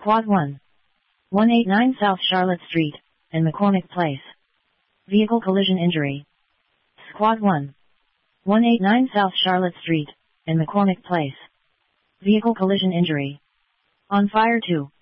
Squad 1. 189 South Charlotte Street, in McCormick Place. Vehicle collision injury. Squad 1. 189 South Charlotte Street, in McCormick Place. Vehicle collision injury. On fire 2.